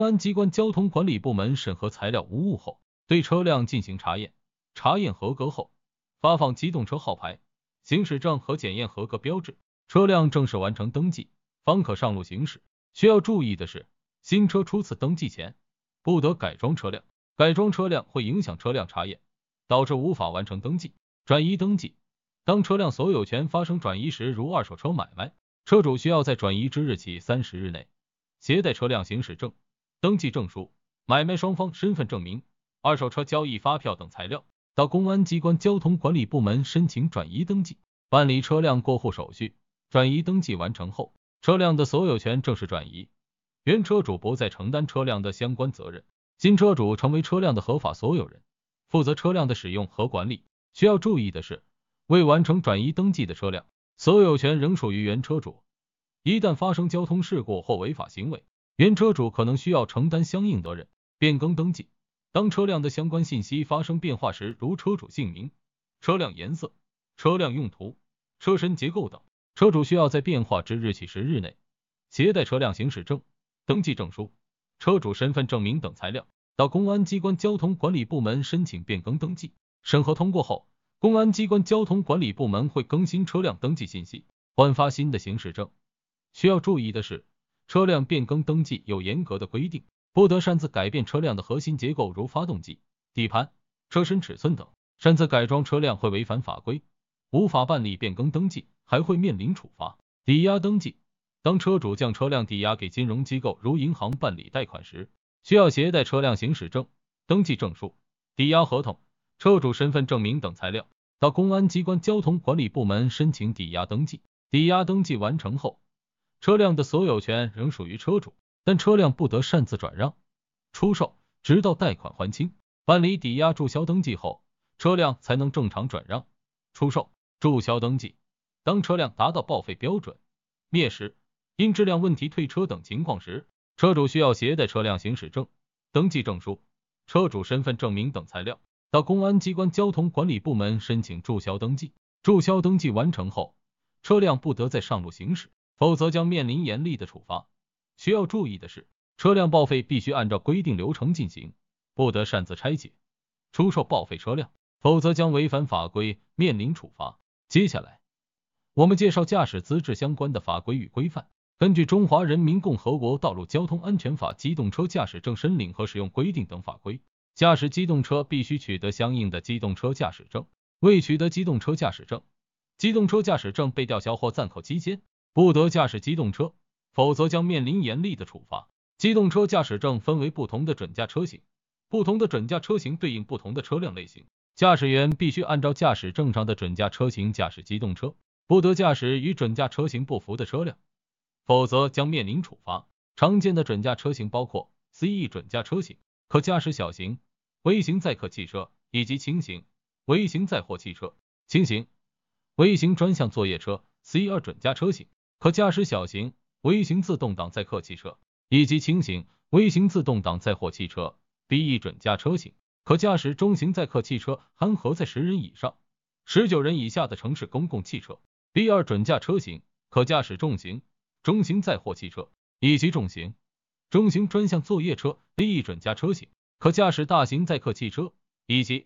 公安机关交通管理部门审核材料无误后，对车辆进行查验，查验合格后，发放机动车号牌、行驶证和检验合格标志，车辆正式完成登记，方可上路行驶。需要注意的是，新车初次登记前不得改装车辆，改装车辆会影响车辆查验，导致无法完成登记。转移登记，当车辆所有权发生转移时，如二手车买卖，车主需要在转移之日起30日内携带车辆行驶证、登记证书、买卖双方身份证明、二手车交易发票等材料，到公安机关交通管理部门申请转移登记，办理车辆过户手续。转移登记完成后，车辆的所有权正式转移，原车主不再承担车辆的相关责任，新车主成为车辆的合法所有人，负责车辆的使用和管理。需要注意的是，未完成转移登记的车辆，所有权仍属于原车主。一旦发生交通事故或违法行为，原车主可能需要承担相应责任。变更登记，当车辆的相关信息发生变化时，如车主姓名、车辆颜色、车辆用途、车身结构等，车主需要在变化之日起10日内携带车辆行驶证、登记证书、车主身份证明等材料，到公安机关交通管理部门申请变更登记。审核通过后，公安机关交通管理部门会更新车辆登记信息，换发新的行驶证。需要注意的是，车辆变更登记有严格的规定，不得擅自改变车辆的核心结构，如发动机、底盘、车身尺寸等。擅自改装车辆会违反法规，无法办理变更登记，还会面临处罚。抵押登记，当车主将车辆抵押给金融机构如银行办理贷款时，需要携带车辆行驶证、登记证书、抵押合同、车主身份证明等材料，到公安机关交通管理部门申请抵押登记。抵押登记完成后，车辆的所有权仍属于车主，但车辆不得擅自转让、出售，直到贷款还清。办理抵押注销登记后，车辆才能正常转让、出售。注销登记，当车辆达到报废标准、灭失、因质量问题退车等情况时，车主需要携带车辆行驶证、登记证书、车主身份证明等材料，到公安机关交通管理部门申请注销登记。注销登记完成后，车辆不得再上路行驶，否则将面临严厉的处罚。需要注意的是，车辆报废必须按照规定流程进行，不得擅自拆解、出售报废车辆，否则将违反法规，面临处罚。接下来，我们介绍驾驶资质相关的法规与规范。根据《中华人民共和国道路交通安全法》机动车驾驶证申领和使用规定等法规，驾驶机动车必须取得相应的机动车驾驶证。未取得机动车驾驶证，机动车驾驶证被吊销或暂扣期间，不得驾驶机动车，否则将面临严厉的处罚。机动车驾驶证分为不同的准驾车型，不同的准驾车型对应不同的车辆类型，驾驶员必须按照驾驶证上的准驾车型驾驶机动车，不得驾驶与准驾车型不符的车辆，否则将面临处罚。常见的准驾车型包括 CE 准驾车型，可驾驶小型、微型载客汽车，以及轻型、微型载货汽车。轻型、微型专项作业车 C2 准驾车型，可驾驶小型、微型自动挡载客汽车，以及轻型、微型自动挡载货汽车。B1 准驾车型，可驾驶中型载客汽车含荷载10人以上、19人以下的城市公共汽车。B2 准驾车型，可驾驶重型、中型载货汽车，以及重型、中型专项作业车。B1 准驾车型，可驾驶大型载客汽车，以及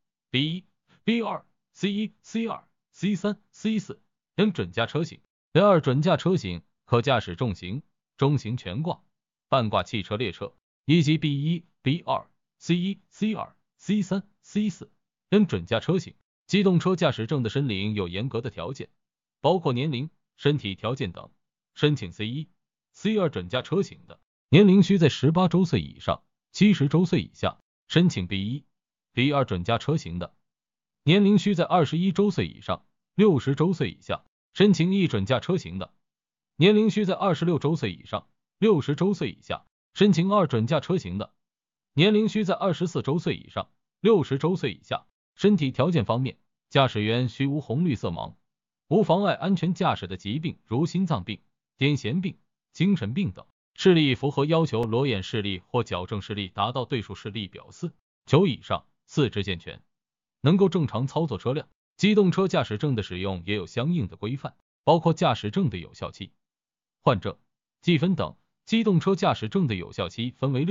A3、B1、B2、C1、C2、C3、C4 等准驾车型。B2 准驾车型，可驾驶重型、中型全挂、半挂汽车列车，以及 B1、B2、C1、C2、C3、C4 等准驾车型。机动车驾驶证的申领有严格的条件，包括年龄、身体条件等。申请 C1、C2 准驾车型的，年龄需在18周岁以上，70周岁以下。申请 B1、B2 准驾车型的，年龄需在21周岁以上，60周岁以下。申请E准驾车型的，年龄需在26周岁以上，60周岁以下。申请2准驾车型的，年龄需在24周岁以上，60周岁以下。身体条件方面，驾驶员需无红绿色盲、无妨碍安全驾驶的疾病，如心脏病、癫痫病、精神病等。视力符合要求，裸眼视力或矫正视力达到对数视力表4/9以上，四肢健全，能够正常操作车辆。机动车驾驶证的使用也有相应的规范，包括驾驶证的有效期、换证、记分等。机动车驾驶证的有效期分为